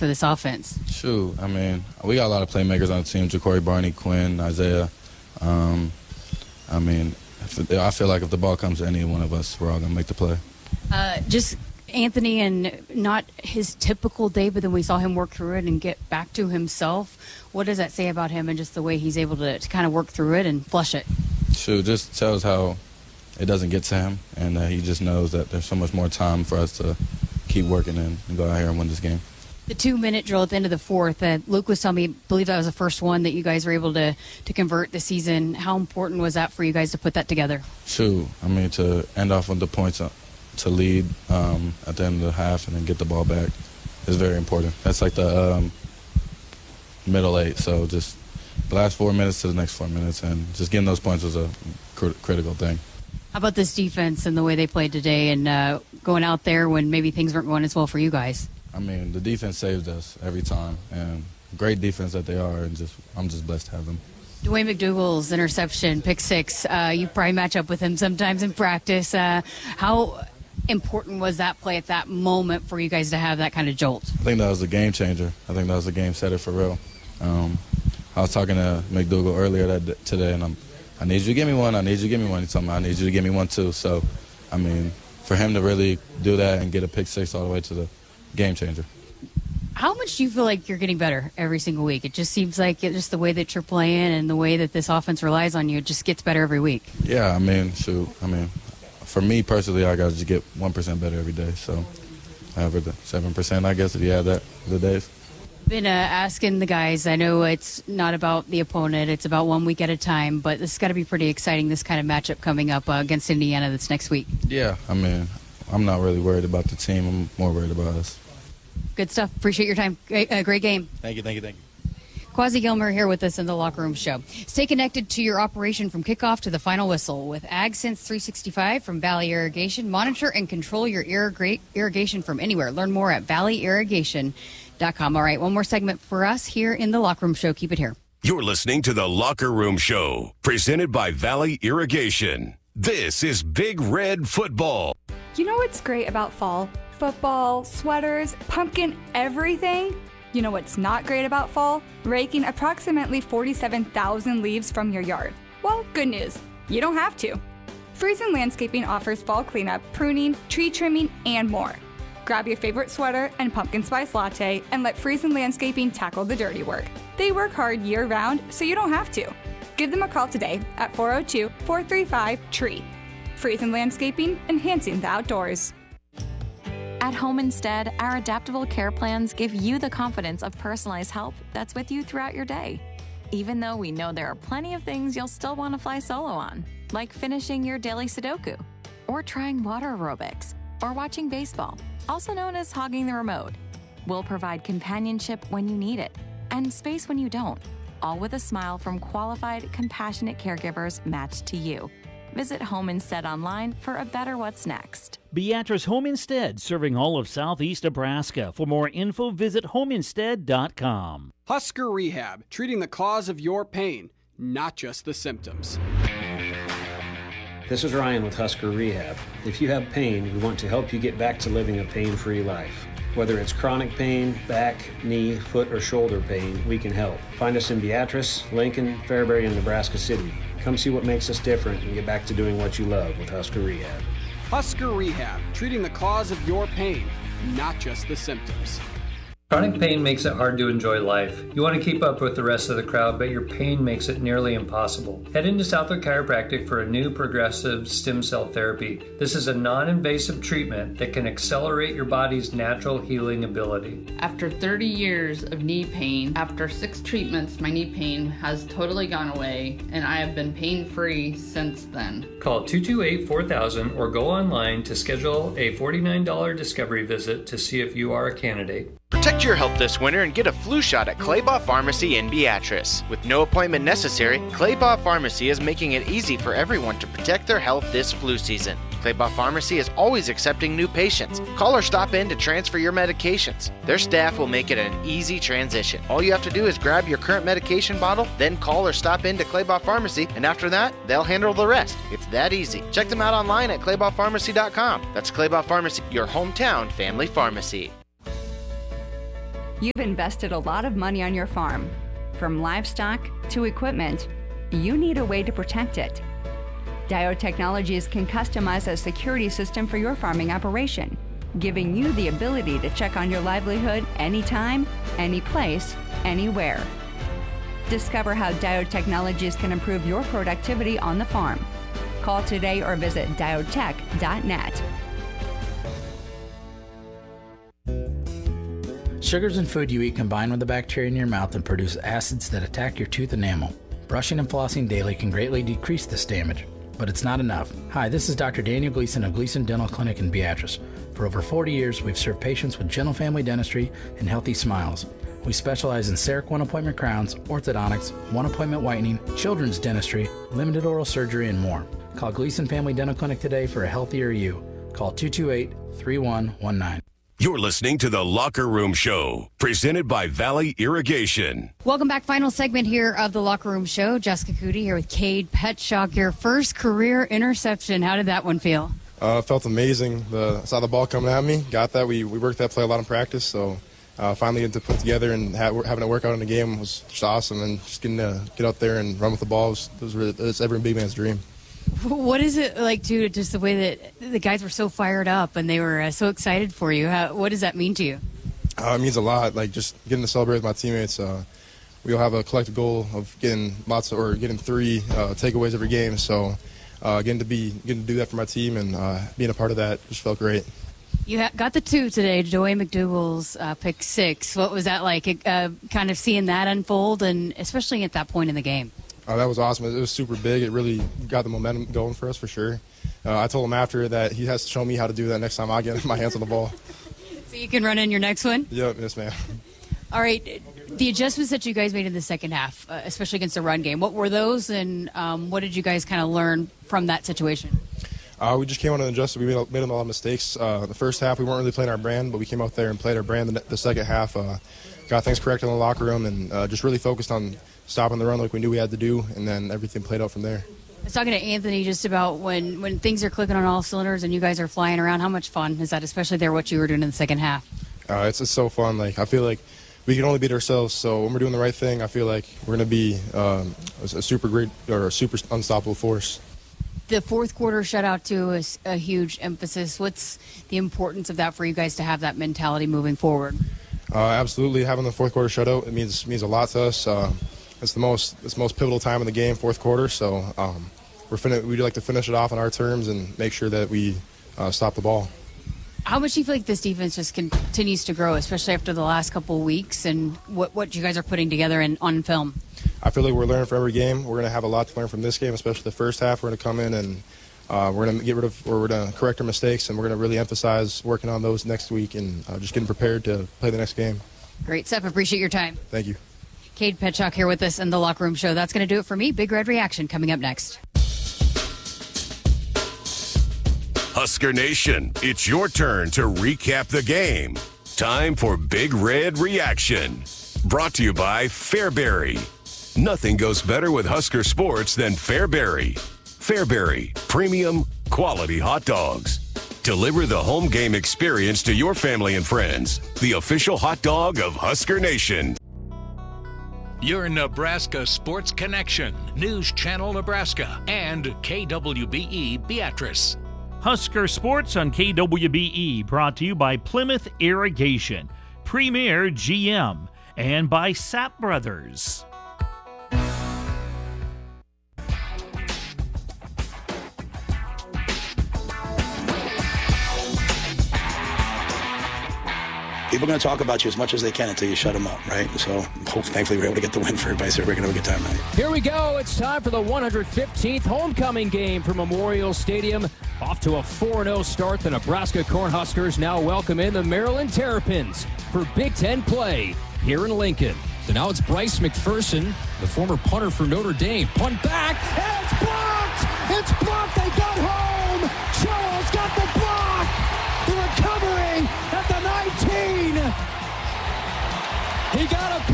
for this offense? Shoot, I mean, we got a lot of playmakers on the team, Ja'Cory Barney, Quinn, Isaiah. I mean, I feel like if the ball comes to any one of us, we're all going to make the play. Just Anthony, and not his typical day, but then we saw him work through it and get back to himself. What does that say about him and just the way he's able to kind of work through it and flush it? Shoot, just tells how it doesn't get to him, and he just knows that there's so much more time for us to keep working and go out here and win this game. The 2-minute drill at the end of the fourth, Luke was telling me, I believe that was the first one that you guys were able to convert this season. How important was that for you guys to put that together? Shoot, I mean, to end off with the points to lead at the end of the half and then get the ball back is very important. That's like the middle eight, so just the last 4 minutes to the next 4 minutes, and just getting those points was a critical thing. How about this defense and the way they played today and going out there when maybe things weren't going as well for you guys? I mean, the defense saved us every time, and great defense that they are, and I'm just blessed to have them. Dwayne McDougal's interception, pick six, you probably match up with him sometimes in practice. How important was that play at that moment for you guys to have that kind of jolt? I think that was a game changer. I think that was a game setter for real. I was talking to McDougal earlier today, and I need you to give me one. I need you to give me one. He told me, I need you to give me one too. So, I mean, for him to really do that and get a pick six all the way to the game changer. How much do you feel like you're getting better every single week? It just seems like just the way that you're playing and the way that this offense relies on you, it just gets better every week. Yeah, I mean, shoot. I mean, for me personally, I got to just get 1% better every day. So, however, the 7%, I guess, if you add that the days. Been asking the guys, I know it's not about the opponent, it's about 1 week at a time, but this has got to be pretty exciting, this kind of matchup coming up against Indiana this next week. Yeah, I mean, I'm not really worried about the team. I'm more worried about us. Good stuff. Appreciate your time. Great game. Thank you. Quasi Gilmer here with us in the Locker Room Show. Stay connected to your operation from kickoff to the final whistle with AgSense 365 from Valley Irrigation. Monitor and control your irrigation from anywhere. Learn more at valleyirrigation.com. All right, one more segment for us here in the Locker Room Show. Keep it here. You're listening to the Locker Room Show, presented by Valley Irrigation. This is Big Red Football. You know what's great about fall? Football, sweaters, pumpkin, everything. You know what's not great about fall? Raking approximately 47,000 leaves from your yard. Well, good news. You don't have to. Friesen Landscaping offers fall cleanup, pruning, tree trimming, and more. Grab your favorite sweater and pumpkin spice latte and let Friesen Landscaping tackle the dirty work. They work hard year-round, so you don't have to. Give them a call today at 402-435-TREE. Friesen Landscaping, enhancing the outdoors. At Home Instead, our adaptable care plans give you the confidence of personalized help that's with you throughout your day. Even though we know there are plenty of things you'll still want to fly solo on, like finishing your daily Sudoku, or trying water aerobics, or watching baseball, also known as hogging the remote. We'll provide companionship when you need it, and space when you don't, all with a smile from qualified, compassionate caregivers matched to you. Visit Home Instead online for a better what's next. Beatrice Home Instead, serving all of southeast Nebraska. For more info, visit homeinstead.com. Husker Rehab, treating the cause of your pain, not just the symptoms. This is Ryan with Husker Rehab. If you have pain, we want to help you get back to living a pain-free life. Whether it's chronic pain, back, knee, foot, or shoulder pain, we can help. Find us in Beatrice, Lincoln, Fairbury, and Nebraska City. Come see what makes us different and get back to doing what you love with Husker Rehab. Husker Rehab, treating the cause of your pain, not just the symptoms. Chronic pain makes it hard to enjoy life. You want to keep up with the rest of the crowd, but your pain makes it nearly impossible. Head into Southwood Chiropractic for a new progressive stem cell therapy. This is a non-invasive treatment that can accelerate your body's natural healing ability. After 30 years of knee pain, after 6 treatments, my knee pain has totally gone away, and I have been pain-free since then. Call 228-4000 or go online to schedule a $49 discovery visit to see if you are a candidate. Protect your health this winter and get a flu shot at Claybaugh Pharmacy in Beatrice. With no appointment necessary, Claybaugh Pharmacy is making it easy for everyone to protect their health this flu season. Claybaugh Pharmacy is always accepting new patients. Call or stop in to transfer your medications. Their staff will make it an easy transition. All you have to do is grab your current medication bottle, then call or stop in to Claybaugh Pharmacy, and after that, they'll handle the rest. It's that easy. Check them out online at claybaughpharmacy.com. That's Claybaugh Pharmacy, your hometown family pharmacy. You've invested a lot of money on your farm. From livestock to equipment, you need a way to protect it. Diode Technologies can customize a security system for your farming operation, giving you the ability to check on your livelihood anytime, any place, anywhere. Discover how Diode Technologies can improve your productivity on the farm. Call today or visit diodetech.net. Sugars and food you eat combine with the bacteria in your mouth and produce acids that attack your tooth enamel. Brushing and flossing daily can greatly decrease this damage, but it's not enough. Hi, this is Dr. Daniel Gleason of Gleason Dental Clinic in Beatrice. For over 40 years, we've served patients with gentle family dentistry and healthy smiles. We specialize in CEREC one-appointment crowns, orthodontics, one-appointment whitening, children's dentistry, limited oral surgery, and more. Call Gleason Family Dental Clinic today for a healthier you. Call 228-3119. You're listening to The Locker Room Show, presented by Valley Irrigation. Welcome back. Final segment here of The Locker Room Show. Jessica Cootie here with Cade Petchak. Your first career interception. How did that one feel? Felt amazing. Saw the ball coming at me. Got that. We worked that play a lot in practice, so finally getting to put it together and having it work out in the game was just awesome. And just getting to get out there and run with the ball it's every big man's dream. What is it like, too, just the way that the guys were so fired up and they were so excited for you? What does that mean to you? It means a lot. Like, just getting to celebrate with my teammates. We all have a collective goal of getting 3 takeaways every game. So getting to do that for my team and being a part of that just felt great. You got the 2 today, Joey McDougal's pick 6. What was that like, kind of seeing that unfold, and especially at that point in the game? That was awesome. It was super big. It really got the momentum going for us for sure. I told him after that he has to show me how to do that next time I get my hands on the ball. So you can run in your next one? Yep, yes, ma'am. All right. The adjustments that you guys made in the second half, especially against the run game, what were those, and what did you guys kind of learn from that situation? We just came out and adjusted. We made a lot of mistakes. The first half, we weren't really playing our brand, but we came out there and played our brand. The second half, got things corrected in the locker room and just really focused on stopping the run like we knew we had to do, and then everything played out from there. I was talking to Anthony just about when things are clicking on all cylinders and you guys are flying around, how much fun is that, especially there, what you were doing in the second half? It's just so fun. Like, I feel like we can only beat ourselves, so when we're doing the right thing, I feel like we're going to be a super great or a super unstoppable force. The fourth quarter shutout, too, is a huge emphasis. What's the importance of that for you guys to have that mentality moving forward? Absolutely. Having the fourth quarter shutout, it means a lot to us. It's the most pivotal time in the game, fourth quarter. So we'd like to finish it off on our terms and make sure that we stop the ball. How much do you feel like this defense just continues to grow, especially after the last couple of weeks, and what you guys are putting together on film? I feel like we're learning from every game. We're going to have a lot to learn from this game, especially the first half. We're going to come in and we're going to correct our mistakes, and we're going to really emphasize working on those next week and just getting prepared to play the next game. Great stuff. Appreciate your time. Thank you. Cade Petchak here with us in the Locker Room Show. That's going to do it for me. Big Red Reaction coming up next. Husker Nation, it's your turn to recap the game. Time for Big Red Reaction. Brought to you by Fairbury. Nothing goes better with Husker sports than Fairbury. Fairbury, premium, quality hot dogs. Deliver the home game experience to your family and friends. The official hot dog of Husker Nation. Your Nebraska Sports Connection, News Channel Nebraska, and KWBE Beatrice. Husker Sports on KWBE, brought to you by Plymouth Irrigation, Premier GM, and by Sapp Brothers. People are going to talk about you as much as they can until you shut them up, right? So thankfully we're able to get the win for everybody, so we're going to have a good time tonight. Here we go. It's time for the 115th homecoming game for Memorial Stadium. Off to a 4-0 start, the Nebraska Cornhuskers now welcome in the Maryland Terrapins for Big Ten play here in Lincoln. So now it's Bryce McPherson, the former punter for Notre Dame. Punt back, and it's blocked! It's blocked! They got home! Charles got the block! The recovery at the 19! He got a piece.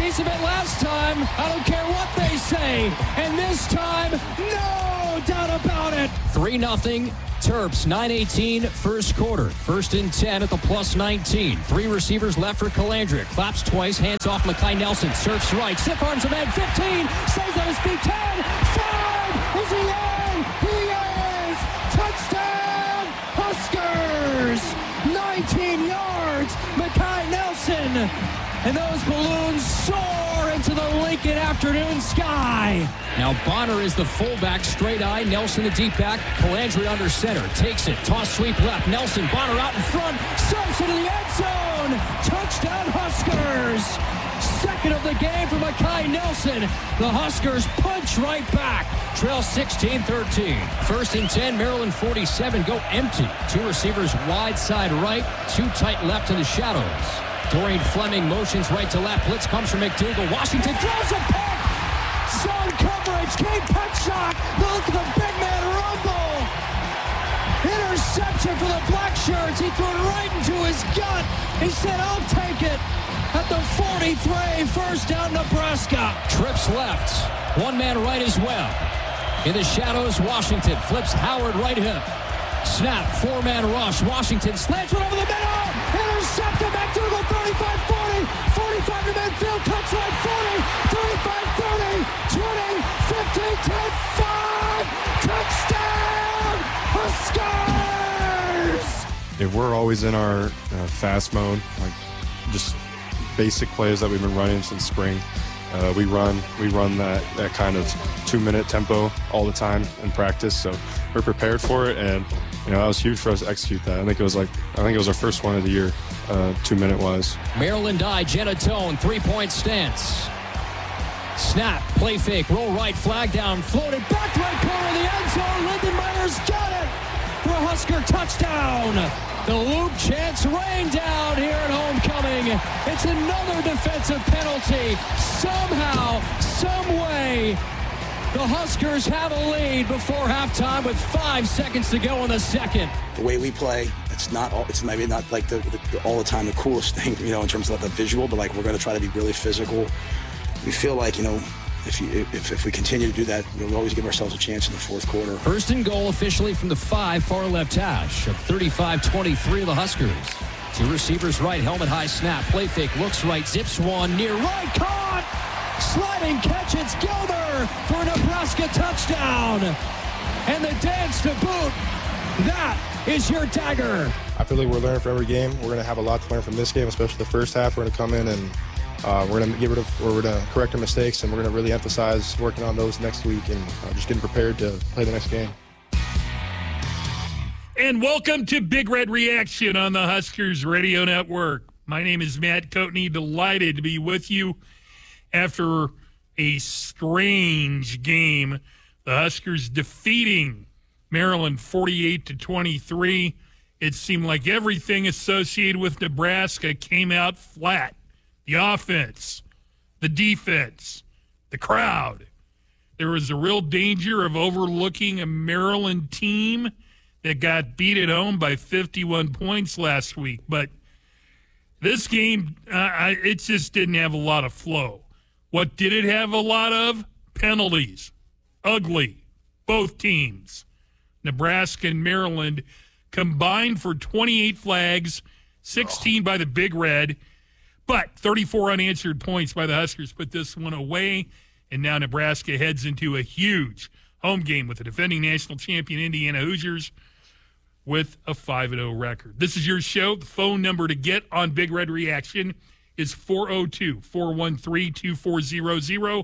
piece of it last time. I don't care what they say. And this time, no doubt about it. 3-0. Terps, 9:18, first quarter. First and 10 at the plus 19. 3 receivers left for Calandra. Claps twice, hands off Makai Nelson. Surfs right, stiff arms a man, 15. Stays on his feet, 10. 5. Is he in? He is! Touchdown, Huskers! 19 yards, Makai Nelson. And those balloons soar into the Lincoln afternoon sky. Now Bonner is the fullback, straight eye. Nelson the deep back. Calandra under center. Takes it. Toss sweep left. Nelson, Bonner out in front. Surfs into the end zone. Touchdown Huskers. Second of the game for Makai Nelson. The Huskers punch right back. Trail 16-13. First and 10, Maryland 47. Go empty. 2 receivers wide side right. 2 tight left in the shadows. Dorian Fleming motions right to left. Blitz comes from McDougal. Washington throws a pick. Zone coverage. Came Petchak. Look at the big man rumble. Interception for the black shirts. He threw it right into his gut. He said, I'll take it. At the 43, first down Nebraska. Trips left. 1 man right as well. In the shadows, Washington flips Howard right hip. Snap, 4-man rush. Washington slants right over the middle. Intercepted. McDougal, 35-40. 45 to midfield. Cuts right, 40. 35-30. 20. 15. 10. 5. Touchdown. Huskers. If we're always in our fast mode, like just basic plays that we've been running since spring, we run that kind of 2-minute tempo all the time in practice. So we're prepared for it, and that was huge for us to execute that. I think it was our first one of the year, 2-minute wise. Maryland I, Genatone, 3-point stance. Snap, play fake, roll right, flag down, floated back right corner of the end zone. Lyndon Myers got it for a Husker touchdown. The Loop chants rain down here at homecoming. It's another defensive penalty. Somehow, some way, the Huskers have a lead before halftime with 5 seconds to go in the second. The way we play, it's maybe not like the all the time the coolest thing, in terms of the visual, but like we're going to try to be really physical. We feel like, if we continue to do that, we'll always give ourselves a chance in the fourth quarter. First and goal officially from the 5, far left hash of 35-23 of the Huskers. 2 receivers right, helmet high snap, play fake, looks right, zips one, near right, caught! Sliding catch, it's Gilmer for a Nebraska touchdown. And the dance to boot. That is your dagger. I feel like we're learning from every game. We're going to have a lot to learn from this game, especially the first half. We're going to come in and we're going to correct our mistakes, and we're going to really emphasize working on those next week and just getting prepared to play the next game. And welcome to Big Red Reaction on the Huskers Radio Network. My name is Matt Coatney, delighted to be with you after a strange game. The Huskers defeating Maryland 48-23. It seemed like everything associated with Nebraska came out flat. The offense, the defense, the crowd. There was a real danger of overlooking a Maryland team that got beat at home by 51 points last week. But this game, it just didn't have a lot of flow. What did it have a lot of? Penalties. Ugly. Both teams. Nebraska and Maryland combined for 28 flags, 16 by the Big Red. But 34 unanswered points by the Huskers put this one away, and now Nebraska heads into a huge home game with the defending national champion Indiana Hoosiers with a 5-0 record. This is your show. The phone number to get on Big Red Reaction is 402-413-2400,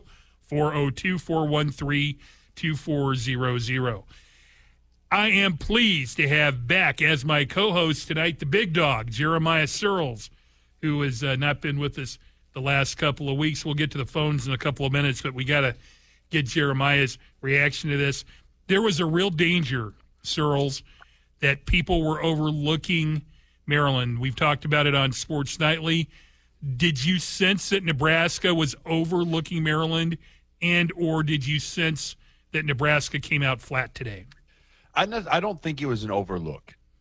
402-413-2400. I am pleased to have back as my co-host tonight the big dog, Jeremiah Searles, who has not been with us the last couple of weeks. We'll get to the phones in a couple of minutes, but we got to get Jeremiah's reaction to this. There was a real danger, Searles, that people were overlooking Maryland. We've talked about it on Sports Nightly. Did you sense that Nebraska was overlooking Maryland, and or did you sense that Nebraska came out flat today? I don't think it was an overlook.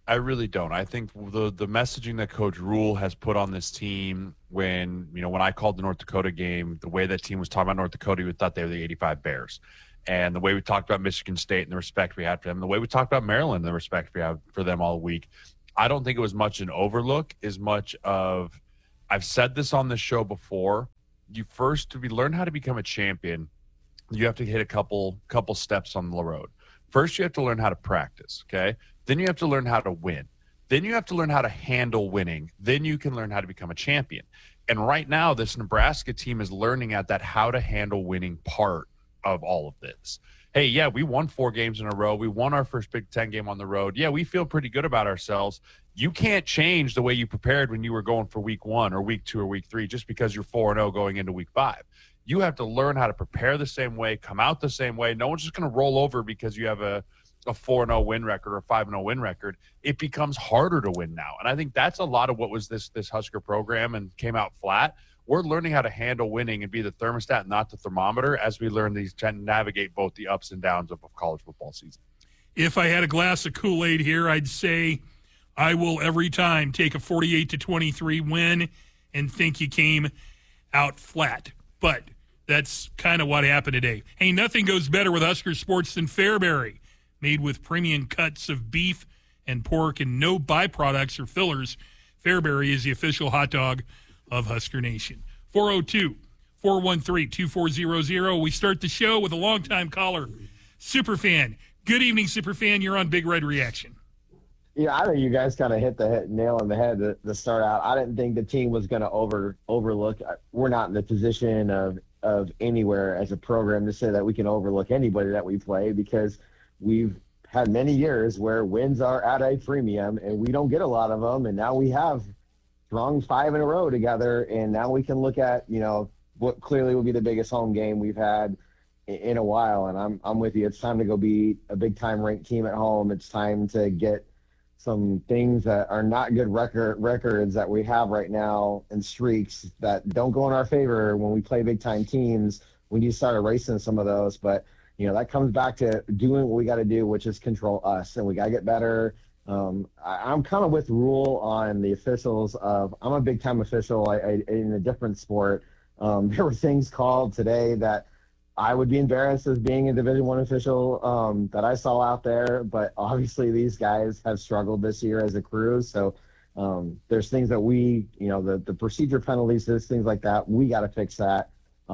I really don't. I think the messaging that Coach Rule has put on this team when I called the North Dakota game, the way that team was talking about North Dakota, we thought they were the 85 Bears. And the way we talked about Michigan State and the respect we had for them, the way we talked about Maryland and the respect we have for them all week, I don't think it was much an overlook as much of, I've said this on this show before, to learn how to become a champion, you have to hit a couple steps on the road. First, you have to learn how to practice, okay? Then you have to learn how to win. Then you have to learn how to handle winning. Then you can learn how to become a champion. And right now, this Nebraska team is learning at that how to handle winning part of all of this. Hey, yeah, we won 4 games in a row. We won our first Big Ten game on the road. Yeah, we feel pretty good about ourselves. You can't change the way you prepared when you were going for week 1 or week 2 or week 3 just because you're 4-0 going into week 5. You have to learn how to prepare the same way, come out the same way. No one's just going to roll over because you have a 4-0 win record or a 5-0 win record. It becomes harder to win now. And I think that's a lot of what was this Husker program and came out flat. We're learning how to handle winning and be the thermostat, not the thermometer, as we learn to navigate both the ups and downs of a college football season. If I had a glass of Kool-Aid here, I'd say I will every time take a 48-23 win and think you came out flat. But that's kind of what happened today. Hey, nothing goes better with Husker sports than Fairbury, made with premium cuts of beef and pork and no byproducts or fillers. Fairbury is the official hot dog of Husker Nation. 402-413-2400. We start the show with a longtime caller, Superfan. Good evening, Superfan. You're on Big Red Reaction. Yeah, I think you guys kind of hit the nail on the head to start out. I didn't think the team was going to overlook. We're not in the position of anywhere as a program to say that we can overlook anybody that we play, because we've had many years where wins are at a premium and we don't get a lot of them. And now we have strong 5 in a row together. And now we can look at, what clearly will be the biggest home game we've had in a while. And I'm with you. It's time to go beat a big time ranked team at home. It's time to get some things that are not good records that we have right now and streaks that don't go in our favor when we play big time teams. We need to start erasing some of those, but that comes back to doing what we got to do, which is control us, and we got to get better. I'm kind of with Rule on the officials. I'm a big time official in a different sport. There were things called today that I would be embarrassed as being a Division I official that I saw out there, but obviously these guys have struggled this year as a crew. So there's things that we, the procedure penalties, there's things like that. We got to fix that.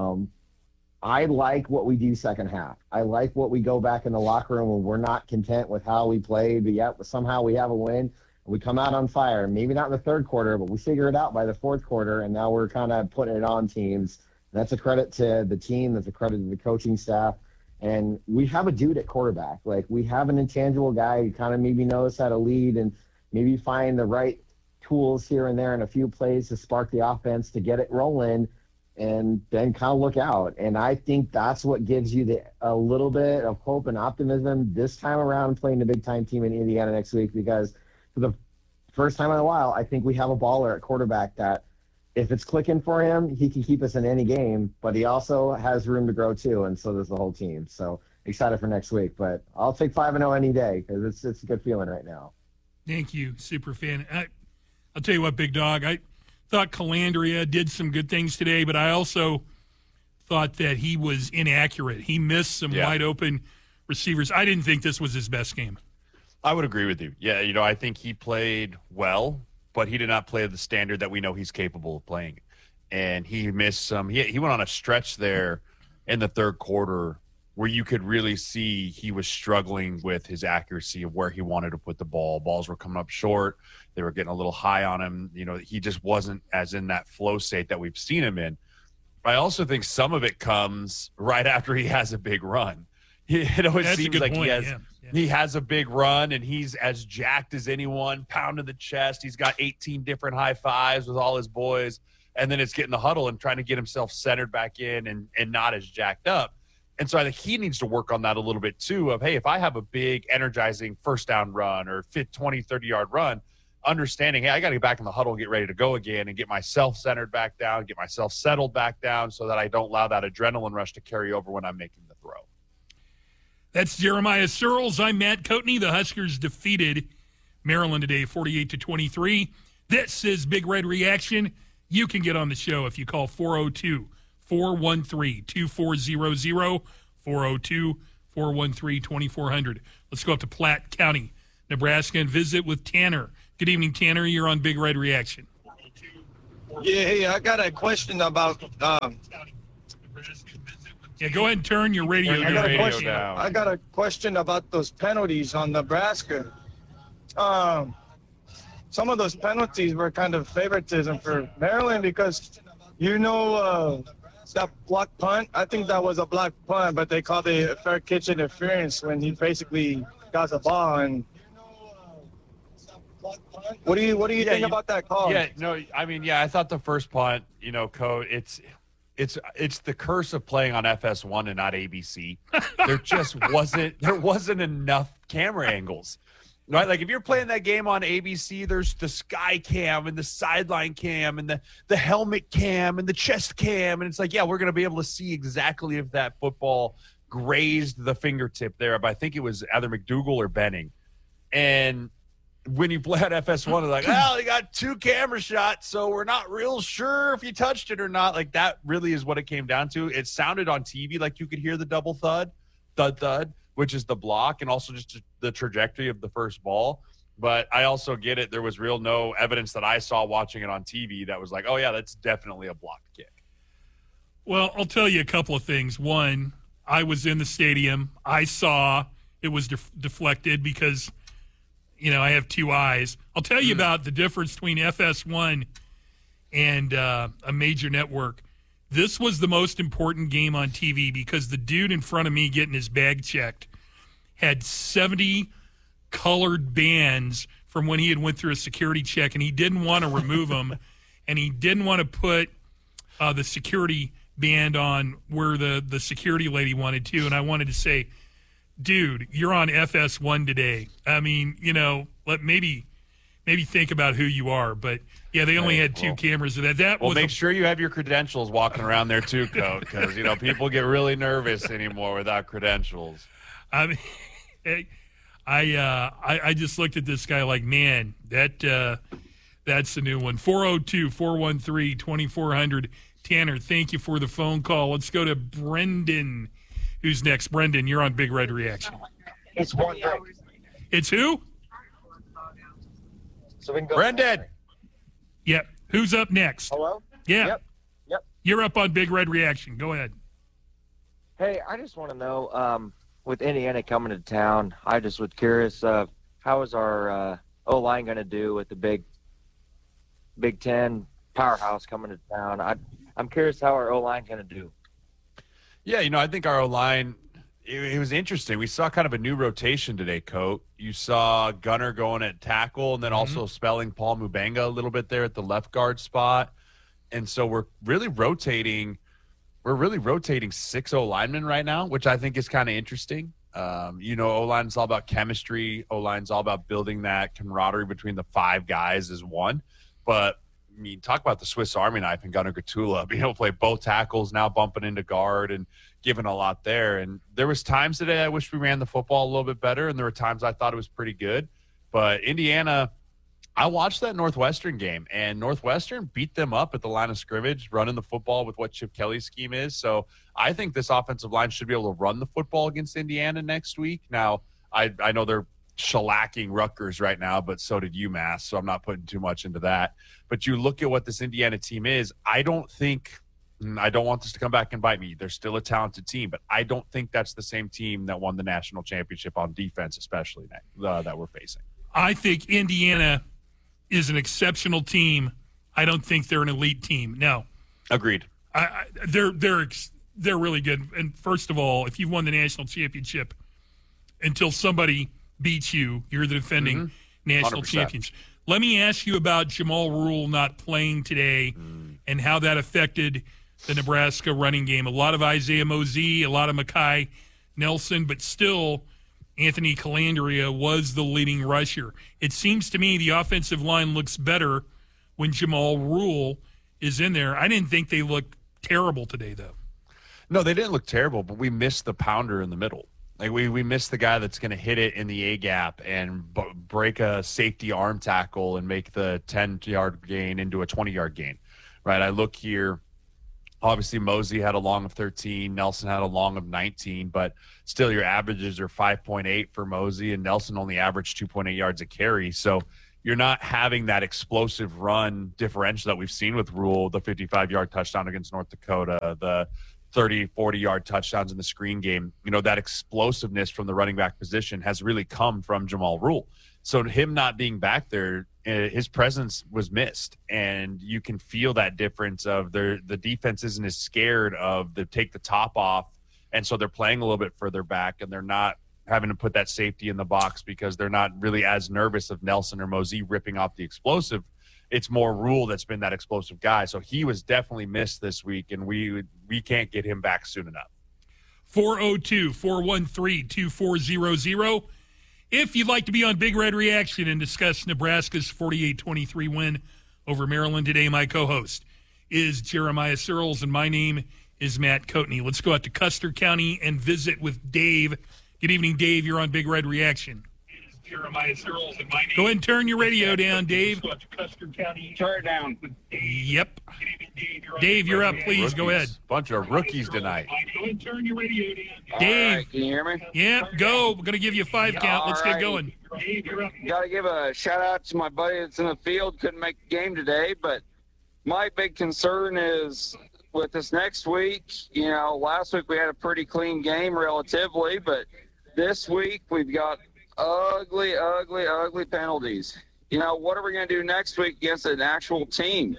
I like what we do second half. I like what we go back in the locker room when we're not content with how we played, but yet somehow we have a win. We come out on fire. Maybe not in the third quarter, but we figure it out by the fourth quarter, and now we're kind of putting it on teams. That's a credit to the team. That's a credit to the coaching staff. And we have a dude at quarterback. Like, we have an intangible guy who kind of maybe knows how to lead and maybe find the right tools here and there in a few plays to spark the offense to get it rolling and then kind of look out. And I think that's what gives you a little bit of hope and optimism this time around playing the big-time team in Indiana next week, because for the first time in a while, I think we have a baller at quarterback that if it's clicking for him, he can keep us in any game, but he also has room to grow too, and so does the whole team. So excited for next week, but I'll take 5-0 any day because it's a good feeling right now. Thank you, Superfan. I'll tell you what, Big Dog, I thought Calandria did some good things today, but I also thought that he was inaccurate. He missed some wide open receivers. I didn't think this was his best game. I would agree with you. Yeah, I think he played well, but he did not play the standard that we know he's capable of playing. And he missed some. He went on a stretch there in the third quarter where you could really see he was struggling with his accuracy of where he wanted to put the ball. Balls were coming up short. They were getting a little high on him. He just wasn't as in that flow state that we've seen him in. I also think some of it comes right after he has a big run. It always seems like he has a big run, and he's as jacked as anyone, pounding the chest. He's got 18 different high fives with all his boys, and then it's getting the huddle and trying to get himself centered back in and not as jacked up. And so I think he needs to work on that a little bit too of, hey, if I have a big energizing first down run or 20, 30-yard run, understanding, hey, I got to get back in the huddle and get ready to go again and get myself centered back down, get myself settled back down so that I don't allow that adrenaline rush to carry over when I'm making the throw. That's Jeremiah Searles. I'm Matt Coatney. The Huskers defeated Maryland today, 48-23. This is Big Red Reaction. You can get on the show if you call 402-413-2400, 402-413-2400. Let's go up to Platte County, Nebraska, and visit with Tanner. Good evening, Tanner. You're on Big Red Reaction. Yeah, hey, I got a question about. Yeah, go ahead and turn your radio down. I got a question about those penalties on Nebraska. Some of those penalties were kind of favoritism for Maryland because, that block punt. I think that was a block punt, but they called it a fair catch interference when he basically got the ball. And what do you think about that call? Yeah, no, I mean, I thought the first punt, Code, it's the curse of playing on FS1 and not ABC. There wasn't enough camera angles. Right, like if you're playing that game on ABC, there's the sky cam and the sideline cam and the helmet cam and the chest cam, and it's like, we're going to be able to see exactly if that football grazed the fingertip there. But I think it was either McDougal or Benning. And when you play at FS1, they're like, you got 2 camera shots, so we're not real sure if you touched it or not. Like that really is what it came down to. It sounded on TV like you could hear the double thud, which is the block, and also just the trajectory of the first ball. But I also get it. There was no evidence that I saw watching it on TV that was like, oh, yeah, that's definitely a blocked kick. Well, I'll tell you a couple of things. One, I was in the stadium. I saw it was deflected because, I have 2 eyes. I'll tell you about the difference between FS1 and a major network. This was the most important game on TV because the dude in front of me getting his bag checked had 70 colored bands from when he had went through a security check, and he didn't want to remove them, and he didn't want to put the security band on where the security lady wanted to. And I wanted to say, dude, you're on FS1 today. I mean, maybe think about who you are, but yeah, they only had 2 cameras of that. Make sure you have your credentials walking around there too, Coach, because people get really nervous anymore without credentials. I mean, I just looked at this guy like, man, that's the new one. 402-413-2400. Tanner, thank you for the phone call. Let's go to Brendan, who's next. Brendan, you're on Big Red Reaction. It's one. It's who? So we can go. Brendan. Yep. Who's up next? Hello? Yeah. Yep. You're up on Big Red Reaction. Go ahead. Hey, I just want to know, with Indiana coming to town, I just was curious, how is our O-line going to do with the Big Ten powerhouse coming to town? I'm curious how our O-line going to do. Yeah, I think our O-line, it was interesting. We saw kind of a new rotation today, Coat. You saw Gunner going at tackle and then also spelling Paul Mubenga a little bit there at the left guard spot. And so we're really rotating 6 O-linemen right now, which I think is kind of interesting. O-line is all about chemistry. O-line is all about building that camaraderie between the 5 guys as one. But, talk about the Swiss Army knife and Gunnar Gatula. Play both tackles, now bumping into guard and giving a lot there. And there was times today I wish we ran the football a little bit better, and there were times I thought it was pretty good. But Indiana, I watched that Northwestern game, and Northwestern beat them up at the line of scrimmage, running the football with what Chip Kelly's scheme is. So I think this offensive line should be able to run the football against Indiana next week. Now, I know they're shellacking Rutgers right now, but so did UMass, so I'm not putting too much into that. But you look at what this Indiana team is, I don't want this to come back and bite me. They're still a talented team, but I don't think that's the same team that won the national championship on defense, especially that we're facing. I think Indiana is an exceptional team. I don't think they're an elite team. No. Agreed. They're really good. And first of all, if you've won the national championship, until somebody beats you, you're the defending national 100%. Champions. Let me ask you about Jamal Rule not playing today and how that affected the Nebraska running game. A lot of Isaiah Mosey, a lot of Mekhi Nelson, but still Anthony Calandria was the leading rusher. It seems to me the offensive line looks better when Jamal Rule is in there. I didn't think they looked terrible today, though. No, they didn't look terrible, but we missed the pounder in the middle. Like we miss the guy that's going to hit it in the A gap and break a safety arm tackle and make the 10-yard gain into a 20-yard gain, right? I look here. Obviously, Mosey had a long of 13. Nelson had a long of 19, but still your averages are 5.8 for Mosey, and Nelson only averaged 2.8 yards a carry. So you're not having that explosive run differential that we've seen with Rule, the 55-yard touchdown against North Dakota, the 30, 40-yard touchdowns in the screen game. You know, that explosiveness from the running back position has really come from Jamal Rule. So him not being back there, his presence was missed, and you can feel that difference of the defense isn't as scared of the take the top off, and so they're playing a little bit further back, and they're not having to put that safety in the box because they're not really as nervous of Nelson or Mosey ripping off the explosive. It's more Rule that's been that explosive guy. So he was definitely missed this week, and we can't get him back soon enough. 402-413-2400. If you'd like to be on Big Red Reaction and discuss Nebraska's 48-23 win over Maryland today, my co-host is Jeremiah Searles, and my name is Matt Coatney. Let's go out to Custer County and visit with Dave. Good evening, Dave. You're on Big Red Reaction. Jeremiah Searles, and my name. Go ahead and turn your radio down, Dave. Custer County. Turn it down. Yep. Dave, you're up. Please Rookies. Go ahead. Bunch of rookies tonight. Go ahead and turn your radio down. Dave. Right, can you hear me? Yeah, go. We're going to give you a 5 count. Let's get going. Dave, you're up. Got to give a shout-out to my buddy that's in the field. Couldn't make the game today, but my big concern is with this next week, you know, last week we had a pretty clean game relatively, but this week we've got ugly penalties. You know, what are we going to do next week against an actual team?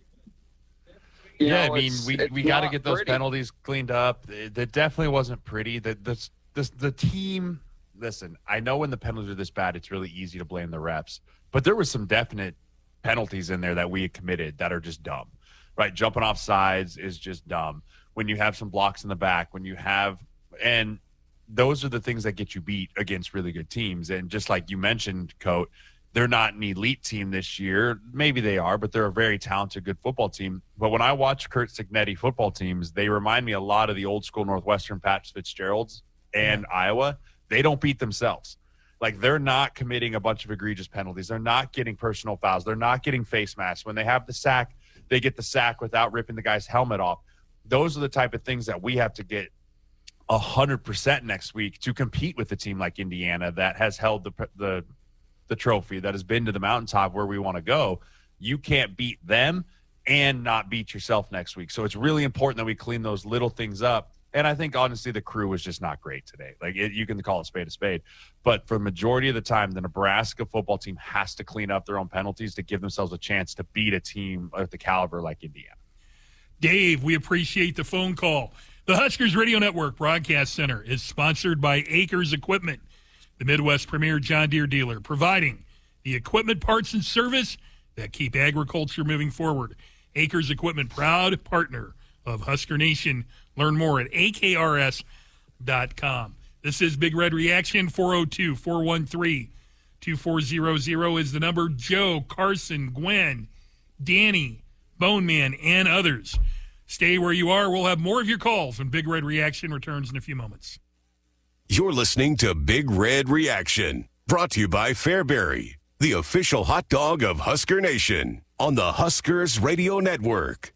We got to get those penalties cleaned up. That definitely wasn't pretty. The team, listen, I know when the penalties are this bad, it's really easy to blame the refs, but there was some definite penalties in there that we had committed that are just dumb, right? Jumping off sides is just dumb. When you have some blocks in the back, and those are the things that get you beat against really good teams. And just like you mentioned, Coat, they're not an elite team this year. Maybe they are, but they're a very talented, good football team. But when I watch Curt Cignetti football teams, they remind me a lot of the old school Northwestern Pat Fitzgeralds and Iowa. They don't beat themselves. Like, they're not committing a bunch of egregious penalties. They're not getting personal fouls. They're not getting face masks. When they have the sack, they get the sack without ripping the guy's helmet off. Those are the type of things that we have to get 100% next week to compete with a team like Indiana that has held the trophy, that has been to the mountaintop where we want to go. You can't beat them and not beat yourself next week. So it's really important that we clean those little things up. And I think, honestly, the crew was just not great today. Like, you can call it a spade. But for the majority of the time, the Nebraska football team has to clean up their own penalties to give themselves a chance to beat a team of the caliber like Indiana. Dave, we appreciate the phone call. The Huskers Radio Network Broadcast Center is sponsored by Acres Equipment, the Midwest premier John Deere dealer, providing the equipment, parts, and service that keep agriculture moving forward. Acres Equipment, proud partner of Husker Nation. Learn more at akrs.com. This is Big Red Reaction. 402-413-2400 is the number. Joe, Carson, Gwen, Danny, Bone Man, and others. Stay where you are. We'll have more of your calls when Big Red Reaction returns in a few moments. You're listening to Big Red Reaction, brought to you by Fairbury, the official hot dog of Husker Nation, on the Huskers Radio Network.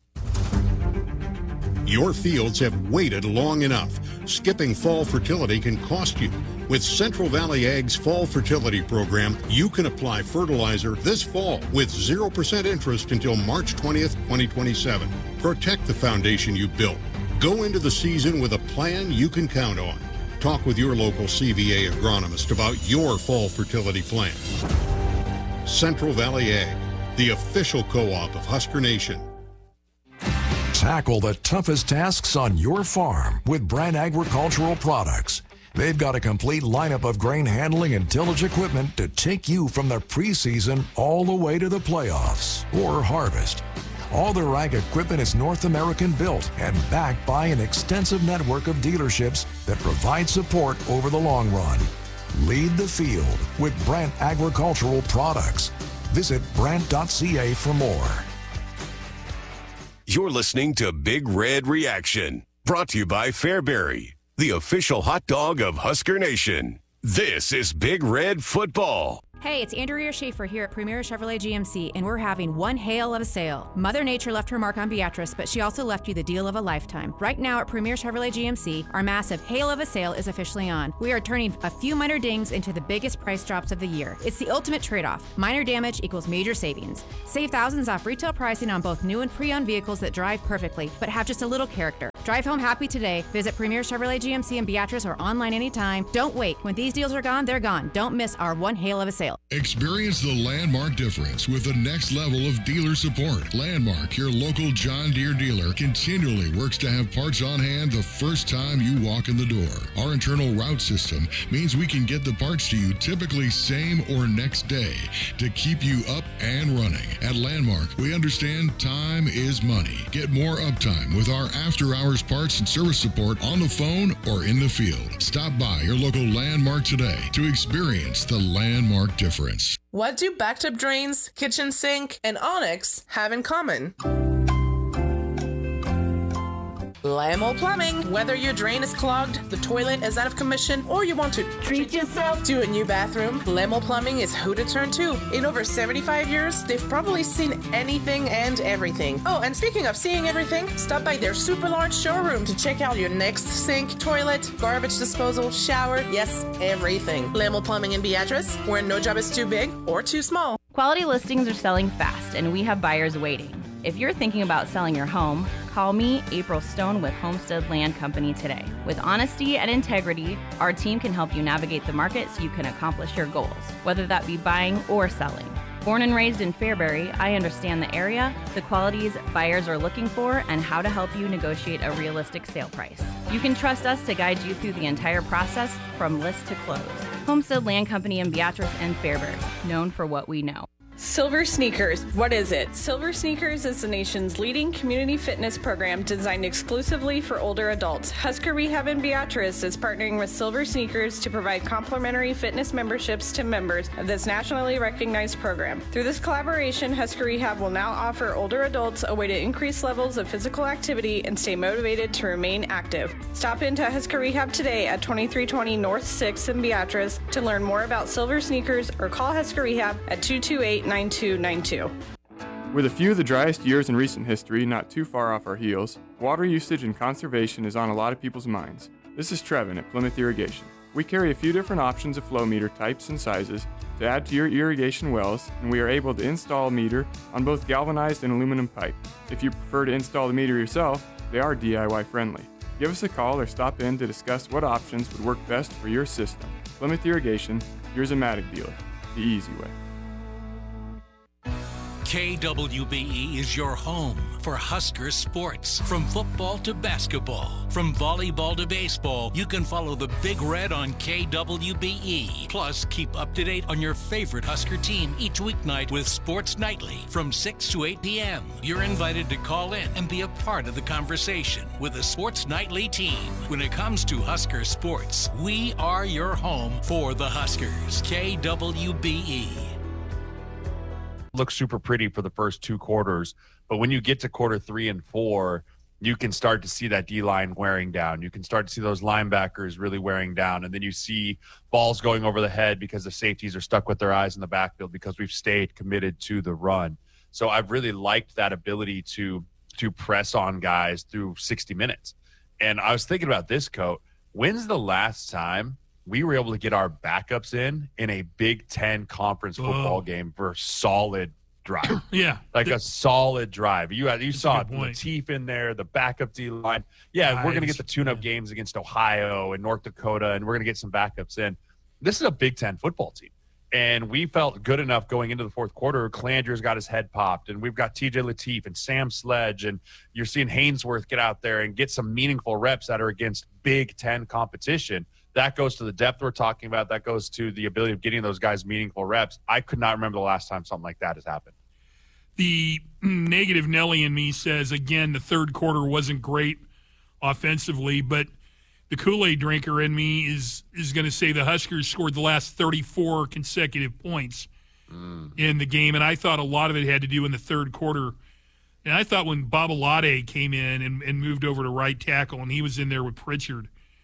Your fields have waited long enough. Skipping fall fertility can cost you. With Central Valley Ag's Fall Fertility Program, you can apply fertilizer this fall with 0% interest until March 20th, 2027. Protect the foundation you built. Go into the season with a plan you can count on. Talk with your local CVA agronomist about your fall fertility plan. Central Valley Ag, the official co-op of Husker Nation. Tackle the toughest tasks on your farm with Brandt Agricultural Products. They've got a complete lineup of grain handling and tillage equipment to take you from the preseason all the way to the playoffs or harvest. All their ag equipment is North American built and backed by an extensive network of dealerships that provide support over the long run. Lead the field with Brandt Agricultural Products. Visit Brandt.ca for more. You're listening to Big Red Reaction, brought to you by Fairbury, the official hot dog of Husker Nation. This is Big Red Football. Hey, it's Andrea Schaefer here at Premier Chevrolet GMC, and we're having one hail of a sale. Mother Nature left her mark on Beatrice, but she also left you the deal of a lifetime. Right now at Premier Chevrolet GMC, our massive hail of a sale is officially on. We are turning a few minor dings into the biggest price drops of the year. It's the ultimate trade-off. Minor damage equals major savings. Save thousands off retail pricing on both new and pre-owned vehicles that drive perfectly, but have just a little character. Drive home happy today. Visit Premier Chevrolet GMC in Beatrice or online anytime. Don't wait. When these deals are gone, they're gone. Don't miss our one hail of a sale. Experience the Landmark difference with the next level of dealer support. Landmark, your local John Deere dealer, continually works to have parts on hand the first time you walk in the door. Our internal route system means we can get the parts to you typically same or next day to keep you up and running. At Landmark, we understand time is money. Get more uptime with our after-hours parts and service support on the phone or in the field. Stop by your local Landmark today to experience the Landmark difference. What do backed-up drains, kitchen sink, and Onyx have in common? Lamo Plumbing. Whether your drain is clogged, the toilet is out of commission, or you want to treat yourself to a new bathroom, Lamo Plumbing is who to turn to. In over 75 years, they've probably seen anything and everything. Oh, and speaking of seeing everything, stop by their super large showroom to check out your next sink, toilet, garbage disposal, shower, yes, everything. Lamo Plumbing in Beatrice, where no job is too big or too small. Quality listings are selling fast, and we have buyers waiting. If you're thinking about selling your home, call me, April Stone, with Homestead Land Company today. With honesty and integrity, our team can help you navigate the market so you can accomplish your goals, whether that be buying or selling. Born and raised in Fairbury, I understand the area, the qualities buyers are looking for, and how to help you negotiate a realistic sale price. You can trust us to guide you through the entire process from list to close. Homestead Land Company in Beatrice and Fairbury, known for what we know. Silver Sneakers. What is it? Silver Sneakers is the nation's leading community fitness program designed exclusively for older adults. Husker Rehab in Beatrice is partnering with Silver Sneakers to provide complimentary fitness memberships to members of this nationally recognized program. Through this collaboration, Husker Rehab will now offer older adults a way to increase levels of physical activity and stay motivated to remain active. Stop into Husker Rehab today at 2320 North 6th in Beatrice to learn more about Silver Sneakers, or call Husker Rehab at 228-9292. With a few of the driest years in recent history not too far off our heels, water usage and conservation is on a lot of people's minds. This is Trevin at Plymouth Irrigation. We carry a few different options of flow meter types and sizes to add to your irrigation wells, and we are able to install a meter on both galvanized and aluminum pipe. If you prefer to install the meter yourself, they are DIY friendly. Give us a call or stop in to discuss what options would work best for your system. Plymouth Irrigation, your Zamatic dealer, the easy way. KWBE is your home for Husker sports. From football to basketball, from volleyball to baseball, you can follow the Big Red on KWBE. Plus, keep up to date on your favorite Husker team each weeknight with Sports Nightly from 6 to 8 p.m. You're invited to call in and be a part of the conversation with the Sports Nightly team. When it comes to Husker sports, we are your home for the Huskers. KWBE. Looks super pretty for the first two quarters, but when you get to quarter 3 and 4, you can start to see that D-line wearing down. You can start to see those linebackers really wearing down, and then you see balls going over the head because the safeties are stuck with their eyes in the backfield because we've stayed committed to the run. So I've really liked that ability to press on guys through 60 minutes. And I was thinking about this, Coach. When's the last time we were able to get our backups in a Big Ten conference football game for a solid drive? Yeah. Like a solid drive. You saw Lateef in there, the backup D-line. Yeah, we're going to get the tune-up games against Ohio and North Dakota, and we're going to get some backups in. This is a Big Ten football team. And we felt good enough going into the fourth quarter. Calandre's got his head popped, and we've got TJ Lateef and Sam Sledge, and you're seeing Hainsworth get out there and get some meaningful reps that are against Big Ten competition. That goes to the depth we're talking about. That goes to the ability of getting those guys meaningful reps. I could not remember the last time something like that has happened. The negative Nelly in me says, again, the third quarter wasn't great offensively, but the Kool-Aid drinker in me is going to say the Huskers scored the last 34 consecutive points in the game, and I thought a lot of it had to do in the third quarter. And I thought when Babalade came in and moved over to right tackle, and he was in there with Pritchard,